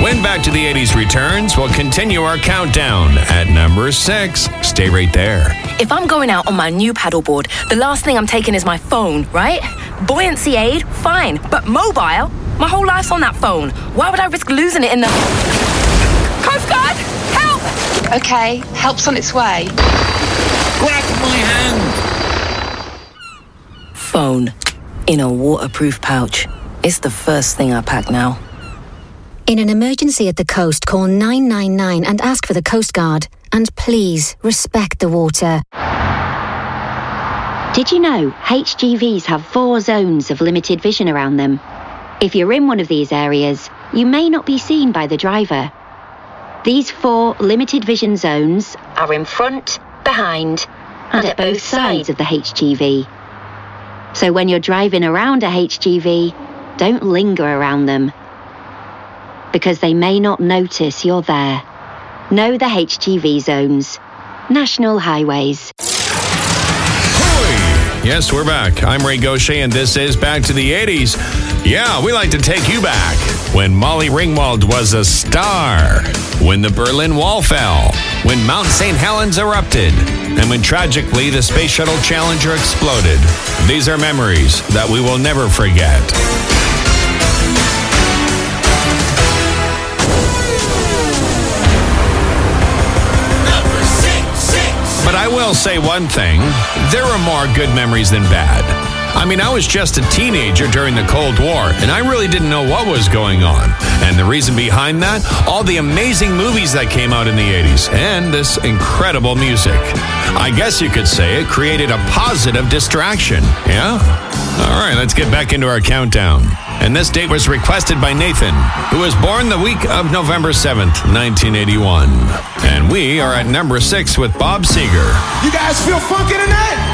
When Back to the 80s returns, we'll continue our countdown at number 6. Stay right there. If I'm going out on my new paddleboard, the last thing I'm taking is my phone, right? Buoyancy aid, fine. But mobile? My whole life's on that phone. Why would I risk losing it in the... Coast Guard! Help! Okay, help's on its way. Grab my hand! Phone. In a waterproof pouch. It's the first thing I pack now. In an emergency at the coast, call 999 and ask for the Coast Guard. And please, respect the water. Did you know HGVs have 4 zones of limited vision around them? If you're in one of these areas, you may not be seen by the driver. These 4 limited vision zones are in front, behind, and at both sides of the HGV. So when you're driving around a HGV, don't linger around them, because they may not notice you're there. Know the HGV zones. National Highways. Hoi! Yes, we're back. I'm Ray Gaucher, and this is Back to the 80s. Yeah, we like to take you back when Molly Ringwald was a star, when the Berlin Wall fell, when Mount St. Helens erupted, and when tragically the Space Shuttle Challenger exploded. These are memories that we will never forget. But I will say one thing, there are more good memories than bad. I mean, I was just a teenager during the Cold War, and I really didn't know what was going on. And the reason behind that, all the amazing movies that came out in the 80s, and this incredible music. I guess you could say it created a positive distraction, yeah? All right, let's get back into our countdown. And this date was requested by Nathan, who was born the week of November 7th, 1981. And we are at number 6 with Bob Seger. You guys feel funky tonight?